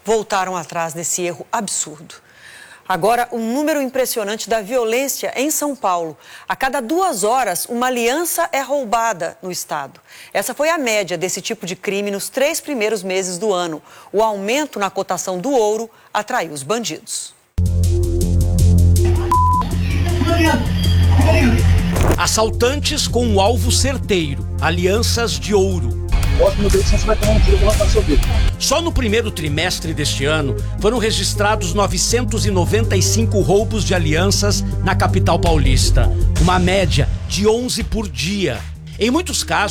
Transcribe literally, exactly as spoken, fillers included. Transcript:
voltaram atrás nesse erro absurdo. Agora, um número impressionante da violência em São Paulo. A cada duas horas, uma aliança é roubada no estado. Essa foi a média desse tipo de crime nos três primeiros meses do ano. O aumento na cotação do ouro atraiu os bandidos. Assaltantes com um alvo certeiro, alianças de ouro. Só no primeiro trimestre deste ano, foram registrados novecentos e noventa e cinco roubos de alianças na capital paulista. Uma média de onze por dia. Em muitos casos,